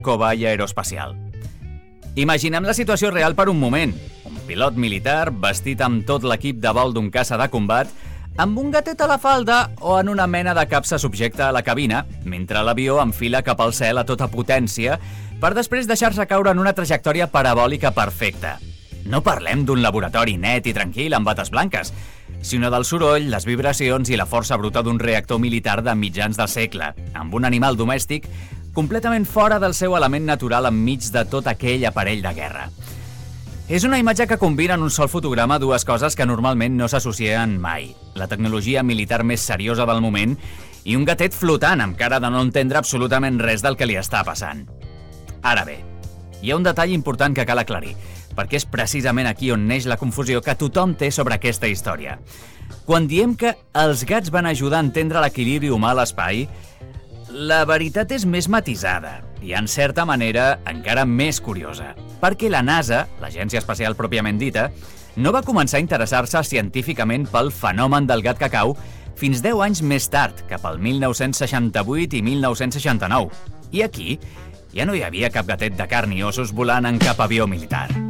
covall aeroespacial. Imaginem la situació real per un moment. Un pilot militar vestit amb tot l'equip de vol d'un caça de combat, amb un gatet a la falda o en una mena de capsa subjecta a la cabina, mentre l'avió enfila cap al cel a tota potència per després deixar-se caure en una trajectòria parabòlica perfecta. No parlem d'un laboratori net i tranquil amb bates blanques, sinó del soroll, les vibracions i la força bruta d'un reactor militar de mitjans del segle, amb un animal domèstic completament fora del seu element natural enmig de tot aquell aparell de guerra. És una imatge que combina en un sol fotograma dues coses que normalment no s'associen mai: la tecnologia militar més seriosa del moment i un gatet flotant amb cara de no entendre absolutament res del que li està passant. Ara bé, hi ha un detall important que cal aclarir, perquè és precisament aquí on neix la confusió que tothom té sobre aquesta història. Quan diem que els gats van ajudar a entendre l'equilibri humà a l'espai, la veritat és més matisada i, en certa manera, encara més curiosa, perquè la NASA, l'Agència Espacial pròpiament dita, no va començar a interessar-se científicament pel fenomen del gat cacau fins 10 anys més tard, cap al 1968 i 1969. I aquí ja no hi havia cap gatet de carn i ossos volant en cap avió militar.